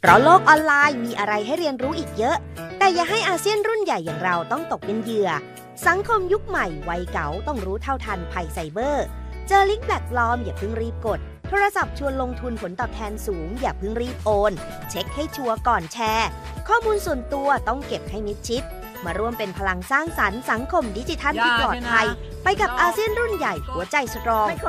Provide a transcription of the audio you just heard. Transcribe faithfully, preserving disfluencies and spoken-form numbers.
เพราะโลกออนไลน์มีอะไรให้เรียนรู้อีกเยอะแต่อย่าให้อาเซียนรุ่นใหญ่อย่างเราต้องตกเป็นเหยื่อสังคมยุคใหม่วัยเก๋าต้องรู้เท่าทันภัยไซเบอร์เจอลิงก์แปลกปลอมอย่าเพิ่งรีบกดโทรศัพท์ชวนลงทุนผลตอบแทนสูงอย่าเพิ่งรีบโอนเช็คให้ชัวร์ก่อนแชร์ข้อมูลส่วนตัวต้องเก็บให้มิดชิดมาร่วมเป็นพลังสร้างสรรค์สังคมดิจิทัลที่ปลอดภัยไปกับอาเซียนรุ่นใหญ่หัวใจสตรอง